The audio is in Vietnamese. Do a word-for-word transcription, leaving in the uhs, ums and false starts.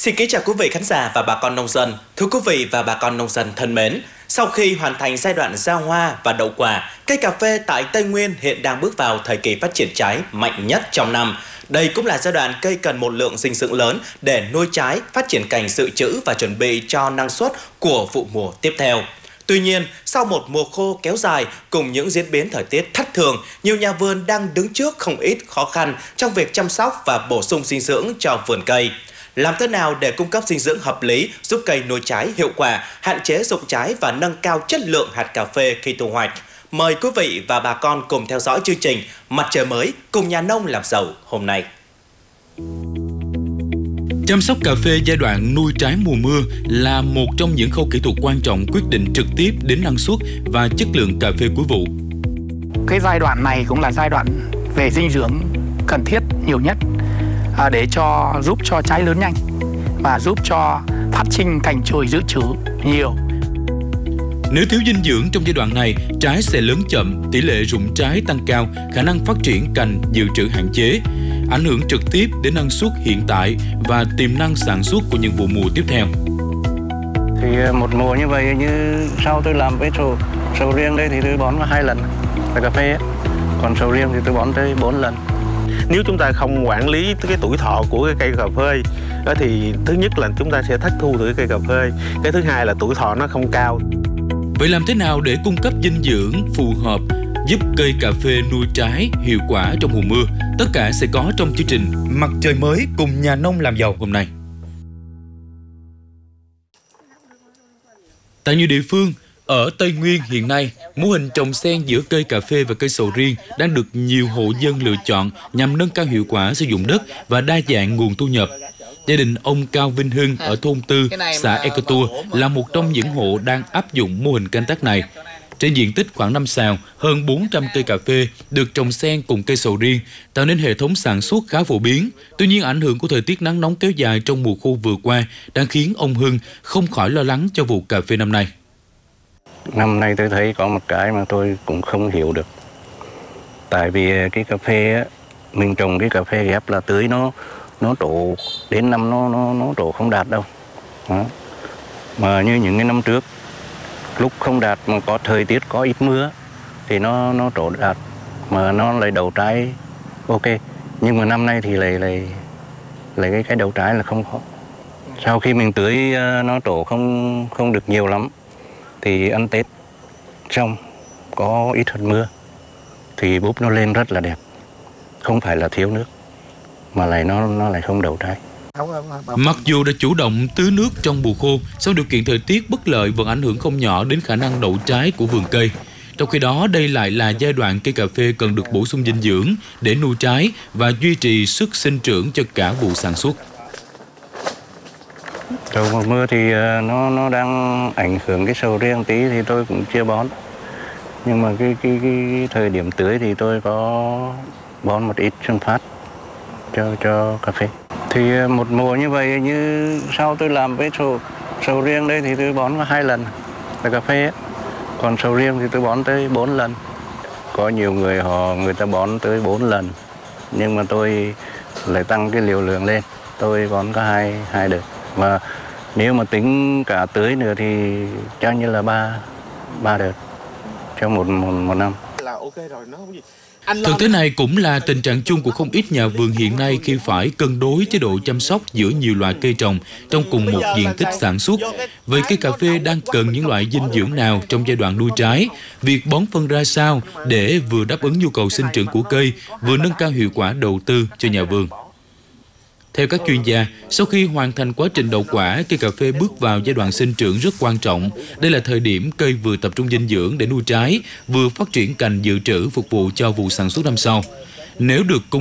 Xin kính chào quý vị khán giả và bà con nông dân. Thưa quý vị và bà con nông dân thân mến, sau khi hoàn thành giai đoạn ra hoa và đậu quả, cây cà phê tại Tây Nguyên hiện đang bước vào thời kỳ phát triển trái mạnh nhất trong năm. Đây cũng là giai đoạn cây cần một lượng dinh dưỡng lớn để nuôi trái, phát triển cành dự trữ và chuẩn bị cho năng suất của vụ mùa tiếp theo. Tuy nhiên, sau một mùa khô kéo dài cùng những diễn biến thời tiết thất thường, nhiều nhà vườn đang đứng trước không ít khó khăn trong việc chăm sóc và bổ sung dinh dưỡng cho vườn cây. Làm thế nào để cung cấp dinh dưỡng hợp lý, giúp cây nuôi trái hiệu quả, hạn chế rụng trái và nâng cao chất lượng hạt cà phê khi thu hoạch? Mời quý vị và bà con cùng theo dõi chương trình Mặt trời mới cùng nhà nông làm giàu hôm nay. Chăm sóc cà phê giai đoạn nuôi trái mùa mưa là một trong những khâu kỹ thuật quan trọng quyết định trực tiếp đến năng suất và chất lượng cà phê cuối vụ. Cái giai đoạn này cũng là giai đoạn về dinh dưỡng cần thiết nhiều nhất để cho giúp cho trái lớn nhanh và giúp cho phát sinh cành chồi dự trữ nhiều. Nếu thiếu dinh dưỡng trong giai đoạn này, trái sẽ lớn chậm, tỷ lệ rụng trái tăng cao, khả năng phát triển cành dự trữ hạn chế, ảnh hưởng trực tiếp đến năng suất hiện tại và tiềm năng sản xuất của những vụ mùa tiếp theo. Thì một mùa như vậy, như sau tôi làm với sầu, sầu riêng đây thì tôi bón có hai lần là cà phê, còn sầu riêng thì tôi bón tới bốn lần. Nếu chúng ta không quản lý cái tuổi thọ của cái cây cà phê đó thì thứ nhất là chúng ta sẽ thất thu từ cái cây cà phê, cái thứ hai là tuổi thọ nó không cao. Vậy làm thế nào để cung cấp dinh dưỡng phù hợp giúp cây cà phê nuôi trái hiệu quả trong mùa mưa? Tất cả sẽ có trong chương trình Mặt trời mới cùng nhà nông làm giàu hôm nay. Tại nhiều địa phương ở Tây Nguyên hiện nay, mô hình trồng xen giữa cây cà phê và cây sầu riêng đang được nhiều hộ dân lựa chọn nhằm nâng cao hiệu quả sử dụng đất và đa dạng nguồn thu nhập. Gia đình ông Cao Vinh Hưng ở thôn Tư, xã Ekatur là một trong những hộ đang áp dụng mô hình canh tác này. Trên diện tích khoảng năm sào, hơn bốn trăm cây cà phê được trồng xen cùng cây sầu riêng, tạo nên hệ thống sản xuất khá phổ biến. Tuy nhiên, ảnh hưởng của thời tiết nắng nóng kéo dài trong mùa khô vừa qua đang khiến ông Hưng không khỏi lo lắng cho vụ cà phê năm nay. Năm nay tôi thấy có một cái mà tôi cũng không hiểu được. Tại vì cái cà phê á, mình trồng cái cà phê ghép là tưới nó nó trổ đến năm nó nó nó trổ không đạt đâu. Đó. Mà như những cái năm trước, lúc không đạt mà có thời tiết có ít mưa thì nó nó trổ đạt, mà nó lại đầu trái ok. Nhưng mà năm nay thì lại lại lại cái cái đầu trái là không có. Sau khi mình tưới nó trổ không không được nhiều lắm, thì ăn Tết xong có ít hơn mưa thì búp nó lên rất là đẹp, không phải là thiếu nước mà lại nó nó lại không đầu trái. Mặc dù đã chủ động tưới nước trong mùa khô, song điều kiện thời tiết bất lợi vẫn ảnh hưởng không nhỏ đến khả năng đậu trái của vườn cây. Trong khi đó, đây lại là giai đoạn cây cà phê cần được bổ sung dinh dưỡng để nuôi trái và duy trì sức sinh trưởng cho cả vụ sản xuất. Đầu mùa mưa thì nó nó đang ảnh hưởng cái sầu riêng tí thì tôi cũng chưa bón. Nhưng mà cái cái cái thời điểm tưới thì tôi có bón một ít Xuân Phát cho cho cà phê. Thì một mùa như vậy, như sau tôi làm với sầu sầu riêng đây thì tôi bón có hai lần là cà phê, còn sầu riêng thì tôi bón tới bốn lần. Có nhiều người họ người ta bón tới bốn lần, nhưng mà tôi lại tăng cái liều lượng lên, tôi bón có hai hai đợt. Và nếu mà tính cả tưới nữa thì chắc như là ba ba đợt trong một, một một năm. Thực tế này cũng là tình trạng chung của không ít nhà vườn hiện nay khi phải cân đối chế độ chăm sóc giữa nhiều loại cây trồng trong cùng một diện tích sản xuất. Vậy cây cà phê đang cần những loại dinh dưỡng nào trong giai đoạn nuôi trái? Việc bón phân ra sao để vừa đáp ứng nhu cầu sinh trưởng của cây, vừa nâng cao hiệu quả đầu tư cho nhà vườn? Theo các chuyên gia, sau khi hoàn thành quá trình đậu quả, cây cà phê bước vào giai đoạn sinh trưởng rất quan trọng. Đây là thời điểm cây vừa tập trung dinh dưỡng để nuôi trái, vừa phát triển cành dự trữ phục vụ cho vụ sản xuất năm sau. Nếu được cung